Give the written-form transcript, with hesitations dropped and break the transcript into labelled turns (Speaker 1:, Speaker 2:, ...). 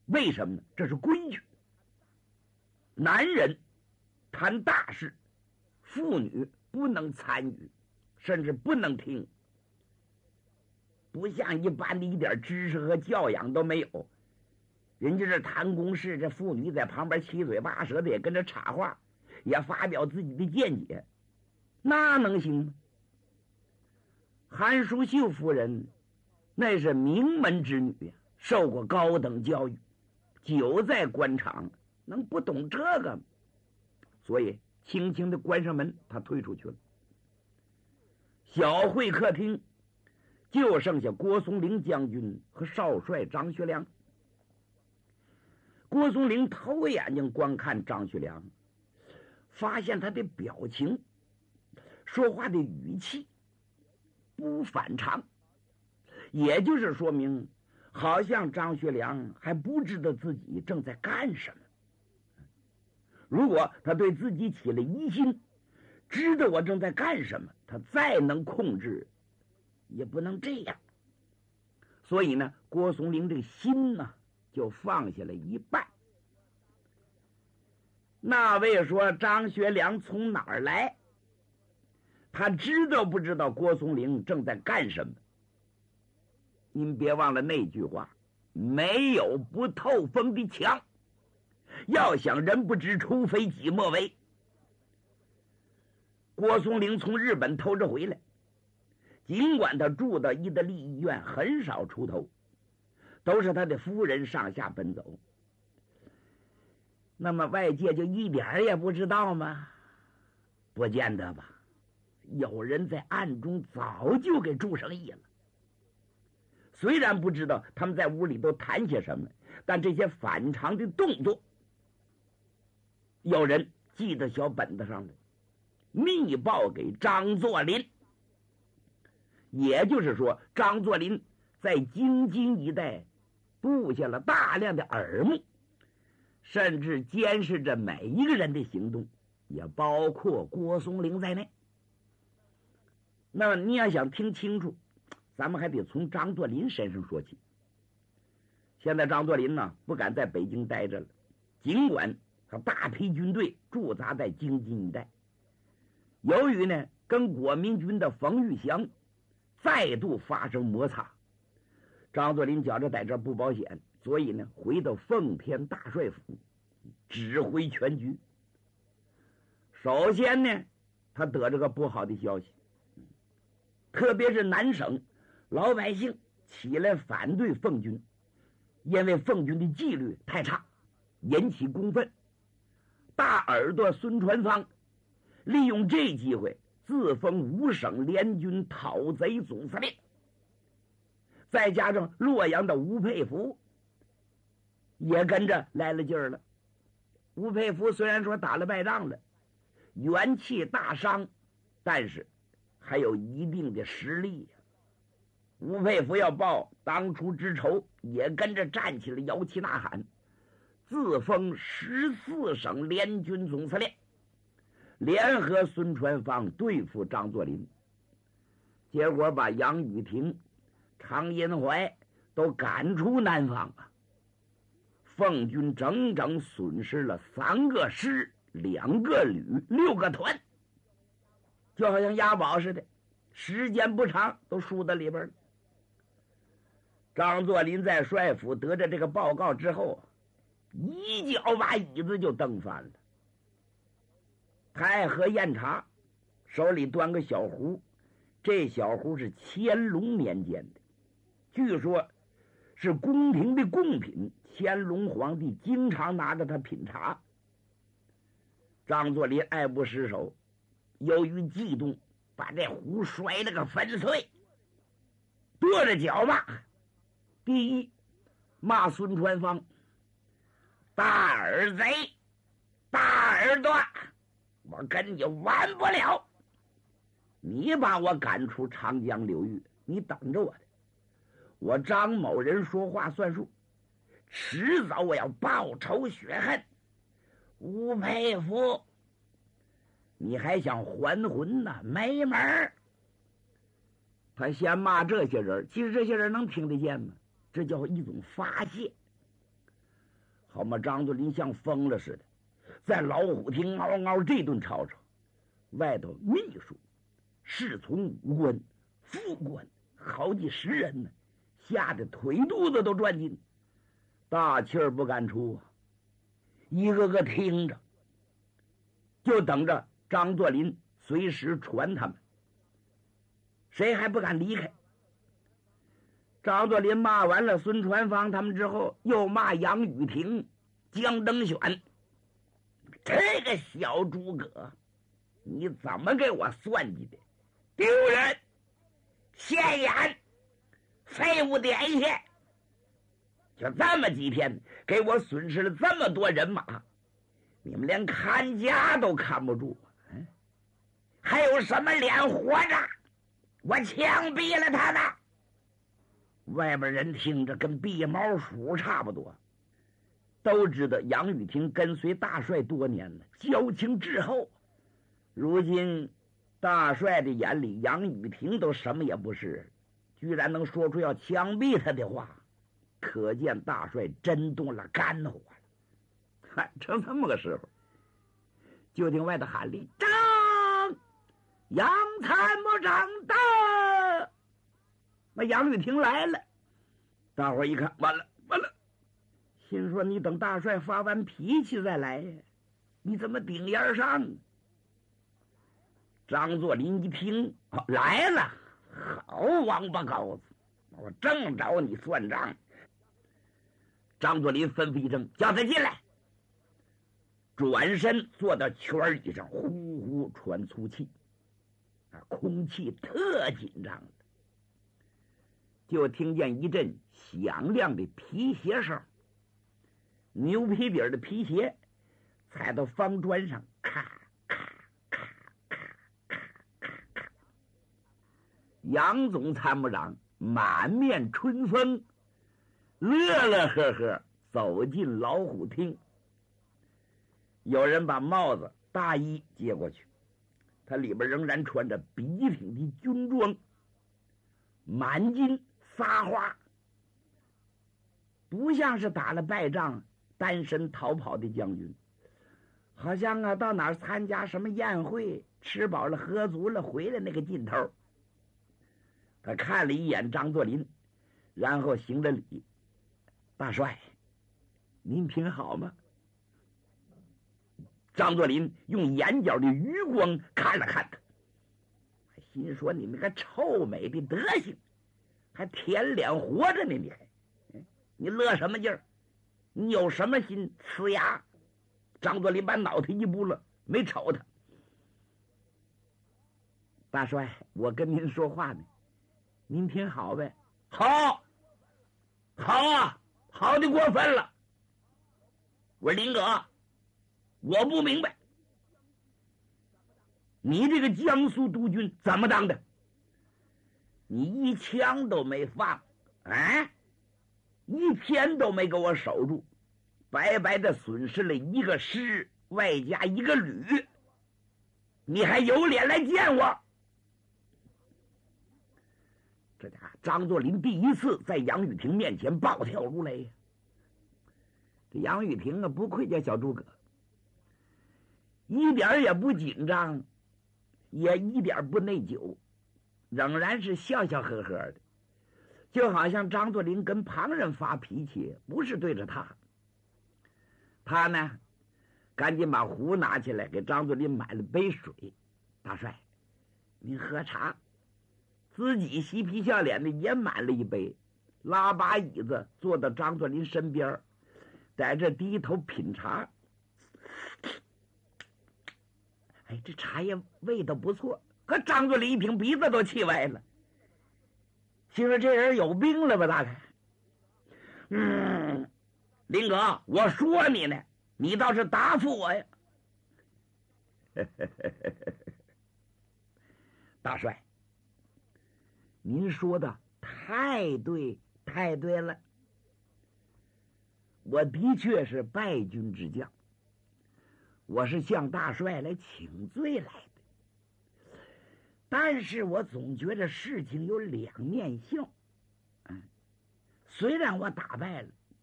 Speaker 1: 为什么呢？这是规矩。男人谈大事，妇女不能参与，甚至不能听，不像一般的一点知识和教养都没有。人家这谈公事，这妇女在旁边七嘴八舌的也跟着插话，也发表自己的见解，那能行吗？韩淑秀夫人那是名门之女呀，受过高等教育，久在官场，能不懂这个吗？所以轻轻的关上门，她退出去了。小会客厅就剩下郭松龄将军和少帅张学良。郭松龄偷眼睛观看张学良，发现他的表情、说话的语气不反常，也就是说明好像张学良还不知道自己正在干什么。如果他对自己起了疑心，知道我正在干什么，他再能控制也不能这样。所以呢，郭松龄这个心呢就放下了一半。那位说张学良从哪儿来？他知道不知道郭松龄正在干什么？您别忘了那句话，没有不透风的墙，要想人不知，除非己莫为。郭松龄从日本偷着回来，尽管他住到意大利医院，很少出头，都是他的夫人上下奔走。那么外界就一点也不知道吗？不见得吧，有人在暗中早就给注上意了。虽然不知道他们在屋里都谈些什么，但这些反常的动作，有人记在小本子上了，密报给张作霖。也就是说，张作霖在京津一带布下了大量的耳目，甚至监视着每一个人的行动，也包括郭松龄在内。那么你要想听清楚，咱们还得从张作霖身上说起。现在张作霖呢，不敢在北京待着了，尽管他大批军队驻扎在京津一带，由于呢跟国民军的冯玉祥再度发生摩擦，张作霖觉着在这不保险，所以呢回到奉天大帅府指挥全局。首先呢，他得着个不好的消息，特别是南省老百姓起来反对奉军，因为奉军的纪律太差，引起公愤。大耳朵孙传芳利用这机会自封5省联军讨贼总司令，再加上洛阳的吴佩孚也跟着来了劲儿了。吴佩孚虽然说打了败仗了，元气大伤，但是还有一定的实力呀。吴佩孚要报当初之仇，也跟着站起了摇旗呐喊，自封14省联军总司令，联合孙传芳对付张作霖。结果把杨宇霆、常荫怀都赶出南方啊！奉军整整损失了3个师、2个旅、6个团，就好像押宝似的，时间不长都输到里边了。张作霖在帅府得着这个报告之后，一脚把椅子就蹬翻了。他爱喝酽茶，手里端个小壶，这小壶是乾隆年间的，据说是宫廷的贡品，乾隆皇帝经常拿着它品茶。张作霖爱不释手，由于激动，把这壶摔了个粉碎，跺着脚骂。第一，骂孙传芳大耳贼、大耳朵，我跟你完不了，你把我赶出长江流域，你等着我的，我张某人说话算数，迟早我要报仇雪恨。吴佩孚，你还想还魂呢？没门儿！他先骂这些人，其实这些人能听得见吗？这叫一种发泄。 好嘛，张作霖像疯了似的，在老虎厅嗷嗷这顿吵吵，外头秘书、侍从、武官、副官好几十人呢，吓得腿肚子都转筋，大气儿不敢出啊，一个个听着，就等着张作霖随时传他们，谁还不敢离开。张作霖骂完了孙传芳他们之后，又骂杨雨婷、江登选，这个小诸葛，你怎么给我算计的？丢人、现眼、废物点线，就这么几天，给我损失了这么多人马，你们连看家都看不住，还有什么脸活着？我枪毙了他们！外边人听着跟避毛鼠差不多，都知道杨雨婷跟随大帅多年了，交情至厚。如今大帅的眼里，杨雨婷都什么也不是，居然能说出要枪毙他的话，可见大帅真动了肝火了。喊成这么个时候，就听外头喊令：“张杨参谋长到！”那杨雨婷来了，大伙儿一看，完了完了，心说你等大帅发完脾气再来呀，你怎么顶烟上？张作霖一听，来了，好王八羔子，我正找你算账。张作霖吩咐一声，叫他进来，转身坐到圈椅上，呼呼喘粗气，空气特紧张的。就听见一阵响亮的皮鞋声，牛皮底的皮鞋踩到方砖上，咔咔咔咔咔咔咔。杨总参谋长满面春风，乐乐呵呵走进老虎厅。有人把帽子、大衣接过去，他里边仍然穿着笔挺的军装，满襟撒花，不像是打了败仗单身逃跑的将军，好像到哪儿参加什么宴会，吃饱了喝足了回来那个劲头。他看了一眼张作霖，然后行了礼：“大帅，您品好吗？”张作霖用眼角的余光看了看他，心说：“你那个臭美的德行，还舔脸活着呢！你乐什么劲儿？你有什么心？呲牙！”张作霖把脑袋一拨了，没瞅他。大帅，我跟您说话呢，您听好呗。好，好啊，好的过分了。我说林哥，我不明白，你这个江苏督军怎么当的？你一枪都没放，一天都没给我守住，白白的损失了一个师，外加一个旅，你还有脸来见我？这家张作霖第一次在杨雨婷面前暴跳如雷。这杨雨婷不愧叫小诸葛，一点也不紧张，也一点不内疚，仍然是笑笑呵呵的，就好像张作霖跟旁人发脾气，不是对着他。他呢，赶紧把壶拿起来，给张作霖买了杯水。大帅，您喝茶。自己嬉皮笑脸的也满了一杯，拉把椅子坐到张作霖身边，在这低头品茶。这茶叶味道不错，可张作霖一听鼻子都气歪了，心说这人有病了吧？大概，林哥，我说你呢，你倒是答复我呀。大帅，您说的太对，太对了。我的确是败军之将，我是向大帅来请罪来的。但是我总觉得事情有两面性。虽然我打败了，